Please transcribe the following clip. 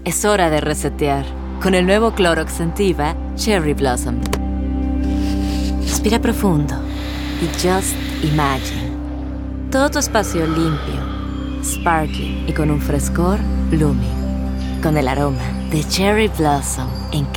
Es hora de resetear. Con el nuevo Clorox Scentiva Cherry Blossom. Respira profundo y just imagine. Todo tu espacio limpio, sparkling y con un frescor blooming. Con el aroma de Cherry Blossom en